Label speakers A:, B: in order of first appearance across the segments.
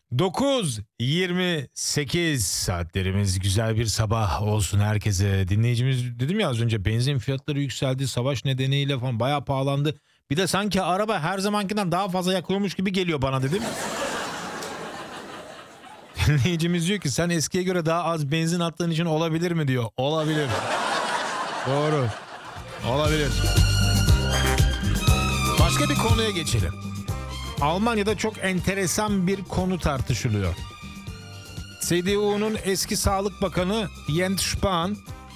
A: 9:28 saatlerimiz, güzel bir sabah olsun herkese. Dinleyicimiz dedim ya az önce, benzin fiyatları yükseldi, savaş nedeniyle falan bayağı pahalandı. Bir de sanki araba her zamankinden daha fazla yakıyormuş gibi geliyor bana dedim. Dinleyicimiz diyor ki sen eskiye göre daha az benzin attığın için olabilir mi diyor. Olabilir. Doğru. Olabilir. Başka bir konuya geçelim. Almanya'da çok enteresan bir konu tartışılıyor. CDU'nun eski Sağlık Bakanı Jens Spahn,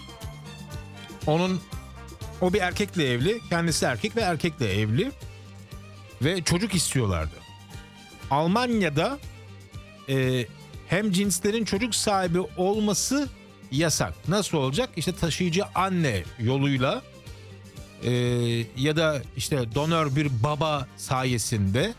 A: o bir erkekle evli, kendisi erkek ve erkekle evli ve çocuk istiyorlardı. Almanya'da hem cinslerin çocuk sahibi olması yasak. Nasıl olacak? İşte taşıyıcı anne yoluyla ya da işte donör bir baba sayesinde.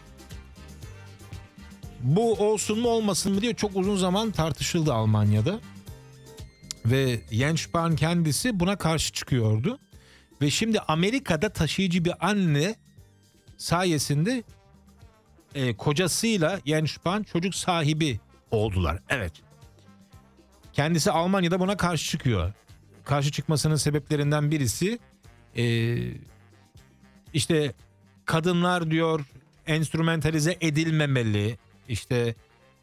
A: Bu olsun mu olmasın mı diye çok uzun zaman tartışıldı Almanya'da. Ve Jens Spahn kendisi buna karşı çıkıyordu. Ve şimdi Amerika'da taşıyıcı bir anne sayesinde kocasıyla Jens Spahn çocuk sahibi oldular. Evet. Kendisi Almanya'da buna karşı çıkıyor. Karşı çıkmasının sebeplerinden birisi işte kadınlar diyor enstrümantalize edilmemeli. İşte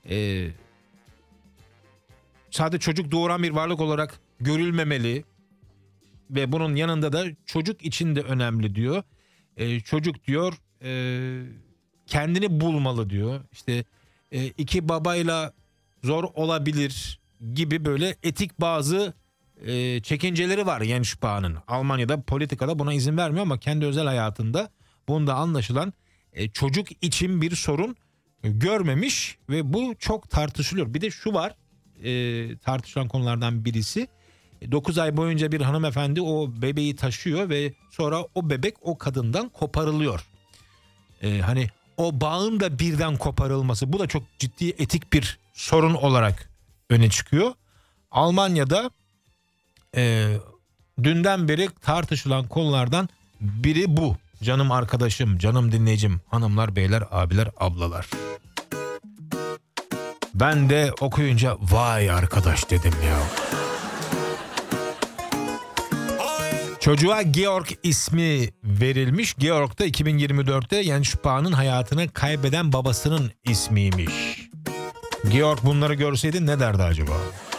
A: sadece çocuk doğuran bir varlık olarak görülmemeli ve bunun yanında da çocuk için de önemli diyor. Çocuk diyor kendini bulmalı diyor. İşte iki babayla zor olabilir gibi böyle etik bazı çekinceleri var Jens Spahn'ın. Almanya'da politikada buna izin vermiyor ama kendi özel hayatında bunda anlaşılan çocuk için bir sorun görmemiş ve bu çok tartışılıyor. Bir de şu var, tartışılan konulardan birisi, 9 ay boyunca bir hanımefendi o bebeği taşıyor ve sonra o bebek o kadından koparılıyor. Hani o bağın da birden koparılması, bu da çok ciddi etik bir sorun olarak öne çıkıyor. Almanya'da dünden beri tartışılan konulardan biri bu. Canım arkadaşım, canım dinleyicim, hanımlar, beyler, abiler, ablalar. Ben de okuyunca vay arkadaş dedim ya. Çocuğa Georg ismi verilmiş. Georg da 2024'te Jens Spahn'ın hayatını kaybeden babasının ismiymiş. Georg bunları görseydi ne derdi acaba?